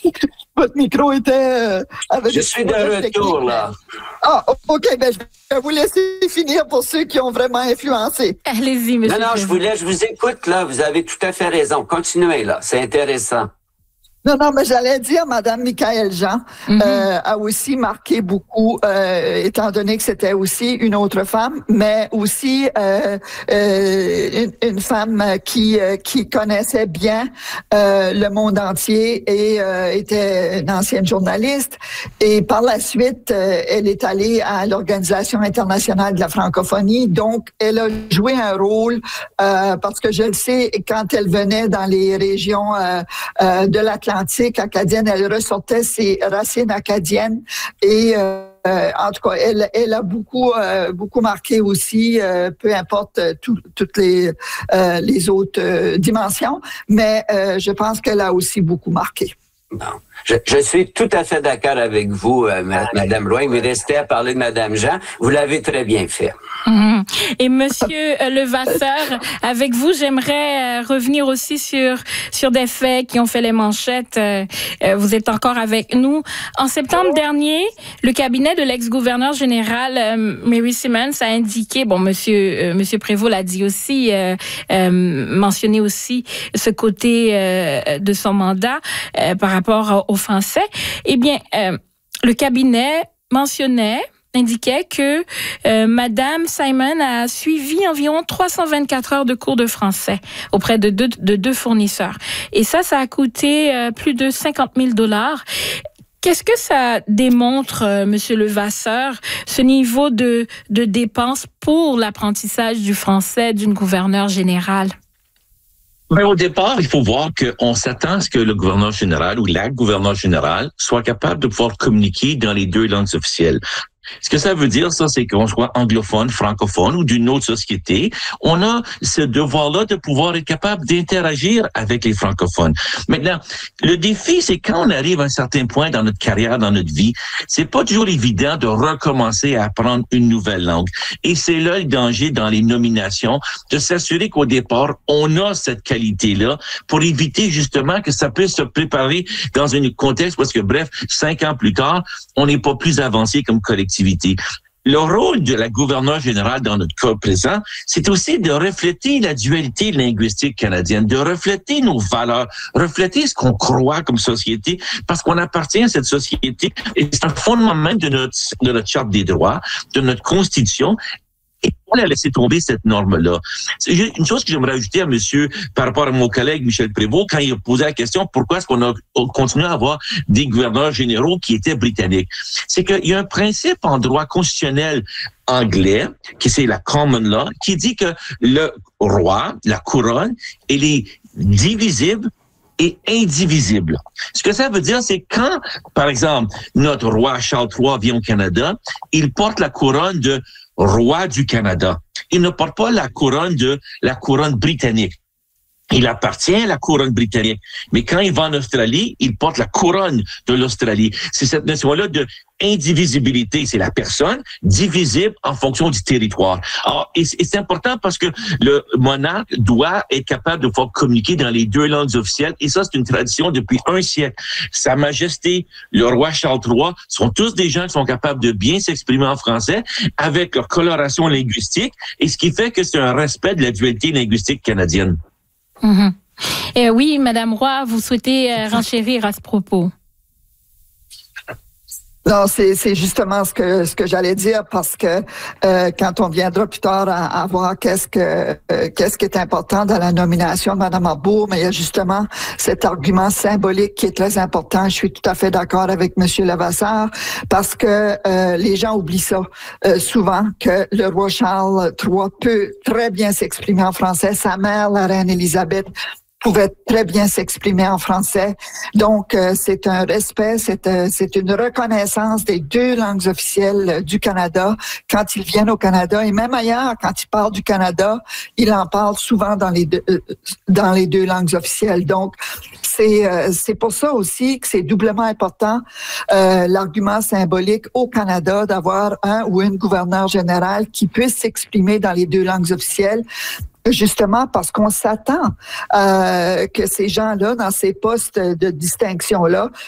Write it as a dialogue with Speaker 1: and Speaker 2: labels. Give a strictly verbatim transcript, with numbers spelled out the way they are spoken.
Speaker 1: Votre micro était... Euh, avec
Speaker 2: je suis de retour, là.
Speaker 1: Ah, OK. Ben, je vais vous laisser finir pour ceux qui ont vraiment influencé.
Speaker 3: Allez-y, monsieur.
Speaker 2: Non, non, je voulais, je vous écoute, là. Vous avez tout à fait raison. Continuez, là. C'est intéressant.
Speaker 1: Non, non, mais j'allais dire, Madame Michaëlle Jean
Speaker 3: mm-hmm.
Speaker 1: euh, a aussi marqué beaucoup, euh, étant donné que c'était aussi une autre femme, mais aussi euh, euh, une, une femme qui euh, qui connaissait bien euh, le monde entier et euh, était une ancienne journaliste. Et par la suite, euh, elle est allée à l'Organisation internationale de la francophonie. Donc, elle a joué un rôle euh, parce que je le sais, quand elle venait dans les régions euh, euh, de l'Atlantique acadienne, elle ressortait ses racines acadiennes et euh, en tout cas, elle, elle a beaucoup, euh, beaucoup marqué aussi, euh, peu importe tout, toutes les, euh, les autres euh, dimensions, mais euh, je pense qu'elle a aussi beaucoup marqué.
Speaker 2: Bon. Je, je suis tout à fait d'accord avec vous, euh, Madame Roy. Il me restait à parler de Madame Jean. Vous l'avez très bien fait.
Speaker 3: Mmh. Et Monsieur Levasseur, avec vous, j'aimerais revenir aussi sur sur des faits qui ont fait les manchettes. Vous êtes encore avec nous. En septembre dernier, le cabinet de l'ex-gouverneur général Mary Simmons a indiqué, bon, Monsieur euh, Monsieur Prévost l'a dit aussi, euh, euh, mentionné aussi ce côté euh, de son mandat euh, par rapport aux Français. Eh bien, euh, le cabinet mentionnait indiquait que euh, Madame Simon a suivi environ trois cent vingt-quatre heures de cours de français auprès de deux, de deux fournisseurs. Et ça, ça a coûté euh, plus de cinquante mille dollars. Qu'est-ce que ça démontre, euh, Monsieur Levasseur, ce niveau de, de dépenses pour l'apprentissage du français d'une gouverneure générale?
Speaker 4: Mais au départ, il faut voir qu'on s'attend à ce que le gouverneur général ou la gouverneure générale soit capable de pouvoir communiquer dans les deux langues officielles. Ce que ça veut dire, ça, c'est qu'on soit anglophone, francophone ou d'une autre société, on a ce devoir-là de pouvoir être capable d'interagir avec les francophones. Maintenant, le défi, c'est quand on arrive à un certain point dans notre carrière, dans notre vie, c'est pas toujours évident de recommencer à apprendre une nouvelle langue. Et c'est là le danger dans les nominations, de s'assurer qu'au départ, on a cette qualité-là pour éviter justement que ça puisse se préparer dans un contexte parce que, bref, cinq ans plus tard, on n'est pas plus avancé comme collectif. Le rôle de la gouverneure générale dans notre cas présent, c'est aussi de refléter la dualité linguistique canadienne, de refléter nos valeurs, refléter ce qu'on croit comme société, parce qu'on appartient à cette société et c'est un fondement même de notre, de notre charte des droits, de notre constitution. Et on a laissé tomber cette norme-là. C'est une chose que j'aimerais ajouter à monsieur, par rapport à mon collègue Michel Prévost, quand il a posé la question pourquoi est-ce qu'on a continué à avoir des gouverneurs généraux qui étaient britanniques. C'est qu'il y a un principe en droit constitutionnel anglais, qui c'est la common law, qui dit que le roi, la couronne, elle est divisible et indivisible. Ce que ça veut dire, c'est quand, par exemple, notre roi Charles trois vient au Canada, il porte la couronne de roi du Canada. Il ne porte pas la couronne de la couronne britannique. Il appartient à la couronne britannique. Mais quand il va en Australie, il porte la couronne de l'Australie. C'est cette notion-là de indivisibilité. C'est la personne divisible en fonction du territoire. Alors, et c'est important parce que le monarque doit être capable de pouvoir communiquer dans les deux langues officielles. Et ça, c'est une tradition depuis un siècle. Sa Majesté, le roi Charles trois, sont tous des gens qui sont capables de bien s'exprimer en français avec leur coloration linguistique. Et ce qui fait que c'est un respect de la dualité linguistique canadienne.
Speaker 3: Mmh. Et oui, Madame Roy, vous souhaitez euh, renchérir à ce propos.
Speaker 1: Non, c'est, c'est justement ce que ce que j'allais dire parce que euh, quand on viendra plus tard à, à voir qu'est-ce que euh, qu'est-ce qui est important dans la nomination de Mme Arbour, mais il y a justement cet argument symbolique qui est très important. Je suis tout à fait d'accord avec M. Levasseur parce que euh, les gens oublient ça euh, souvent que le roi Charles trois peut très bien s'exprimer en français. Sa mère, la reine Élisabeth, pouvait très bien s'exprimer en français. Donc, euh, c'est un respect, c'est, euh, c'est une reconnaissance des deux langues officielles du Canada quand ils viennent au Canada et même ailleurs, quand ils parlent du Canada, ils en parlent souvent dans les deux, euh, dans les deux langues officielles. Donc, c'est, euh, c'est pour ça aussi que c'est doublement important euh, l'argument symbolique au Canada d'avoir un ou une gouverneur générale qui puisse s'exprimer dans les deux langues officielles. Justement parce qu'on s'attend euh, que ces gens-là, dans ces postes de distinction-là,